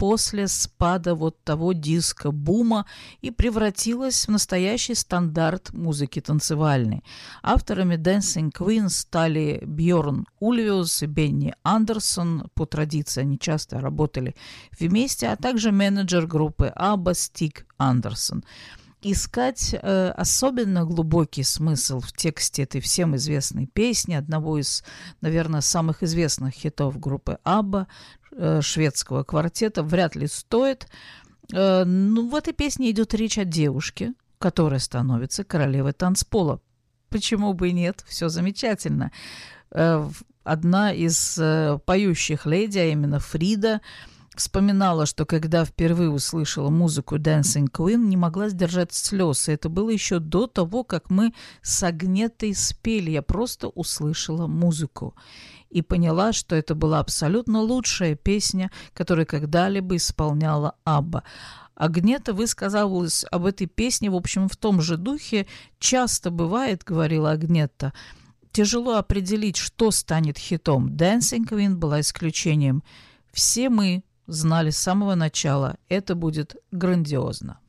после спада вот того диско-бума и превратилась в настоящий стандарт музыки танцевальной. Авторами Dancing Queen стали Бьорн Ульвиус и Бенни Андерсон. По традиции они часто работали вместе, а также менеджер группы ABBA Стиг Андерсон. Искать особенно глубокий смысл в тексте этой всем известной песни, одного из, наверное, самых известных хитов группы ABBA, шведского квартета, вряд ли стоит. В этой песне идет речь о девушке, которая становится королевой танцпола. Почему бы и нет? Все замечательно. Одна из поющих леди, а именно Фрида, вспоминала, что когда впервые услышала музыку Dancing Queen, не могла сдержать слез. И это было еще до того, как мы с Агнетой спели. Я просто услышала музыку и поняла, что это была абсолютно лучшая песня, которую когда-либо исполняла Абба. Агнета высказалась об этой песне, в общем, в том же духе. «Часто бывает, — говорила Агнета, — тяжело определить, что станет хитом. Dancing Queen была исключением. Все мы знали с самого начала, это будет грандиозно».